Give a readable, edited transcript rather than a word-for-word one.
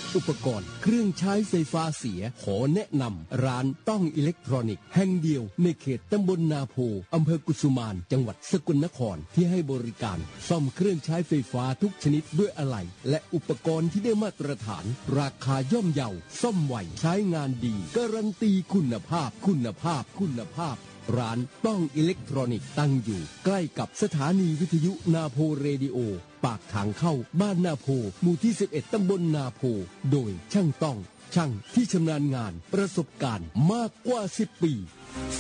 อุปกรณ์เครื่องใช้ไฟฟ้าเสียขอแนะนำร้านต้องอิเล็กทรอนิกส์แห่งเดียวในเขตตำบลนาโพอำเภอกุสุมานจังหวัดสกลนครที่ให้บริการซ่อมเครื่องใช้ไฟฟ้าทุกชนิดด้วยอะไหล่และอุปกรณ์ที่ได้มาตรฐานราคาย่อมเยาซ่อมไวใช้งานดีการันตีคุณภาพร้านต้องอิเล็กทรอนิกส์ตั้งอยู่ใกล้กับสถานีวิทยุนาโพเรดิโอปากทางเข้าบ้านนาโพหมู่ที่11ตำบลนาโพโดยช่างที่ชำนาญงานประสบการณ์มากกว่า10 ปี